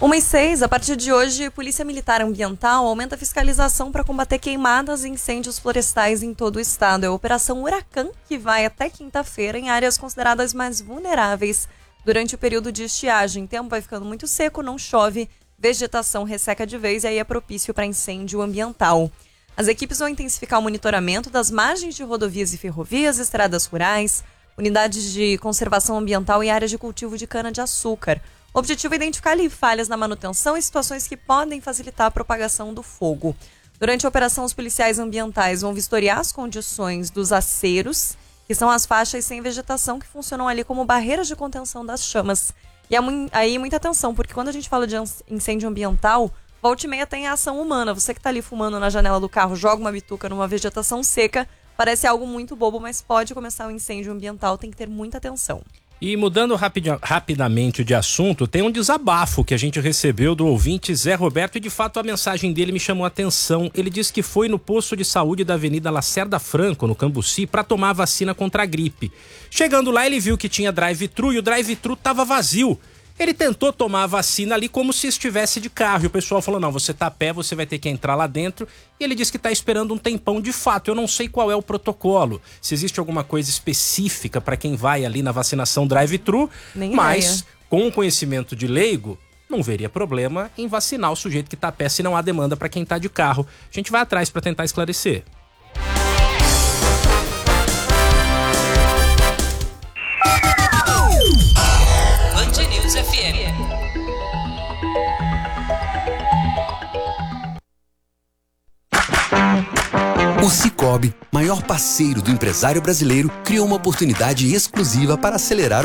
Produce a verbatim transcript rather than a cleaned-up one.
uma e seis, a partir de hoje, a Polícia Militar Ambiental aumenta a fiscalização para combater queimadas e incêndios florestais em todo o estado. É a Operação Huracan, que vai até quinta-feira em áreas consideradas mais vulneráveis durante o período de estiagem. O tempo vai ficando muito seco, não chove, vegetação resseca de vez e aí é propício para incêndio ambiental. As equipes vão intensificar o monitoramento das margens de rodovias e ferrovias, estradas rurais, unidades de conservação ambiental e áreas de cultivo de cana-de-açúcar. O objetivo é identificar ali falhas na manutenção e situações que podem facilitar a propagação do fogo. Durante a operação, os policiais ambientais vão vistoriar as condições dos aceros, que são as faixas sem vegetação que funcionam ali como barreiras de contenção das chamas. E aí muita atenção, porque quando a gente fala de incêndio ambiental, volta e meia tem a ação humana. Você que está ali fumando na janela do carro, joga uma bituca numa vegetação seca, parece algo muito bobo, mas pode começar um incêndio ambiental, tem que ter muita atenção. E mudando rapid, rapidamente de assunto, tem um desabafo que a gente recebeu do ouvinte Zé Roberto e de fato a mensagem dele me chamou a atenção. Ele disse que foi no posto de saúde da Avenida Lacerda Franco, no Cambuci, para tomar a vacina contra a gripe. Chegando lá, ele viu que tinha drive-thru e o drive-thru estava vazio. Ele tentou tomar a vacina ali como se estivesse de carro. E o pessoal falou, não, você tá a pé, você vai ter que entrar lá dentro. E ele disse que tá esperando um tempão de fato. Eu não sei qual é o protocolo. Se existe alguma coisa específica para quem vai ali na vacinação drive-thru. Mas, ideia. Com o conhecimento de leigo, não veria problema em vacinar o sujeito que tá a pé se não há demanda para quem tá de carro. A gente vai atrás para tentar esclarecer. F M. O Sicoob, maior parceiro do empresário brasileiro, criou uma oportunidade exclusiva para acelerar